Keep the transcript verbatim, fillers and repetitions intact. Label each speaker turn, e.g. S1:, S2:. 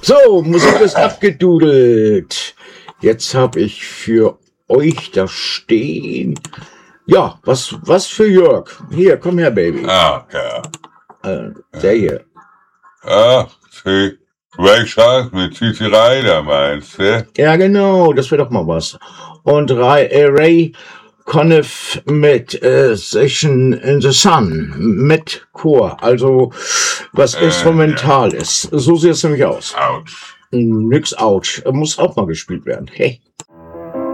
S1: So, Musik ist abgedudelt. Jetzt habe ich für euch da stehen. Ja, was, was für Jörg? Hier, komm her, Baby.
S2: Ah, ja.
S1: Äh, der hier.
S2: Ach, die Rayshard mit Titi Ryder, meinst du?
S1: Ja, genau, das wäre doch mal was. Und Ray, äh, Ray Conniff mit äh, Session in the Sun, mit Chor, also was
S2: Äh,
S1: Instrumentales. So sieht es nämlich aus.
S2: Autsch.
S1: Nix, ouch. Muss auch mal gespielt werden. Hey.